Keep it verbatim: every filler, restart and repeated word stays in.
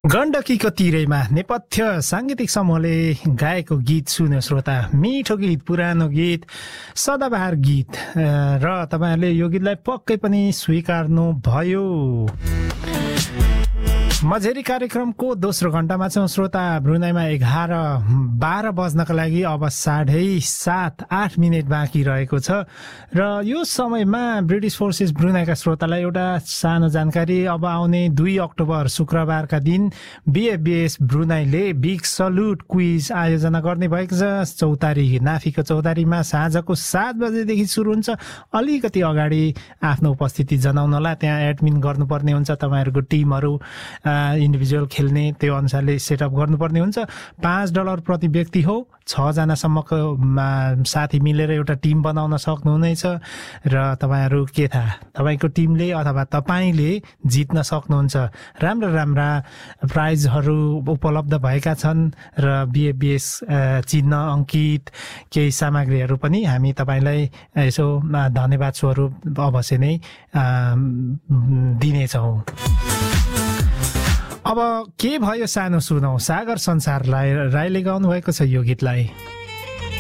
गण्डकीको तिरैमा नेपथ्य सांगीतिक समूहले गाएको गीत सुन्यो श्रोता। मिठो गीत, पुरानो गीत, सदाबहार गीत र तपाईहरुले यो गीतलाई पक्कै पनि स्वीकार्नु भयो। मझेरी कार्यक्रमको दोस्रो घण्टामा छौं श्रोता। ब्रुनाईमा एघार बाह्र बज्नको लागि अब साढे सात आठ मिनट बाँकी रहेको छ र यो समयमा ब्रिटिश फोर्सेस ब्रुनाईका श्रोतालाई एउटा सानो जानकारी। अब आउने दुई अक्टोबर शुक्रबारका दिन बीएफबीएस ब्रुनाईले बिग सल्युट क्विज आयोजना गर्ने भएको छ। चौतारी नाफीको चौतारीमा साँझको सात बजेदेखि सुरु हुन्छ। अलिकति अगाडि आफ्नो उपस्थिति जनाउनलाई त्यहाँ एडमिन गर्नुपर्ने हुन्छ। तपाईहरुको टिमहरु इन्डिभिजुअल खेल्ने त्यो अनुसारले सेटअप गर्नुपर्ने हुन्छ। पाँच डलर प्रति व्यक्ति हो। छ जनासम्मको साथी मिलेर एउटा टिम बनाउन सक्नुहुनेछ र तपाईहरु के थाहा, तपाईको टिमले अथवा तपाईले जित्न सक्नुहुन्छ। राम्रा राम्रा प्राइजहरु उपलब्ध भएका छन् र बीएफबीएस चिन्ह अंकित केही सामग्रीहरु पनि हामी तपाईलाई यसो धन्यवाद स्वरूप अवश्य नै दिनेछौं। अब के भयो सानो सुनौ। सागर संसार राईले गाउनु भएको छ यो गीतलाई।